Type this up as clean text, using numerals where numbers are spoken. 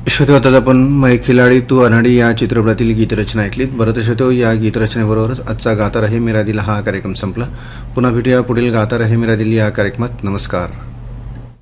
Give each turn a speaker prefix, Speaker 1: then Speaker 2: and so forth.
Speaker 1: श्रोते, आता आपण मै खिलाडी तू अनाडी या चित्रपटातील गीतरचना ऐकलीत. बरं तर श्रोते, या गीतरचनेबरोबरच आजचा गाता रहे मेरा दिल हा कार्यक्रम संपला. पुन्हा भेटूया पुढील गाता रहे मेरा दिल या कार्यक्रमात. नमस्कार.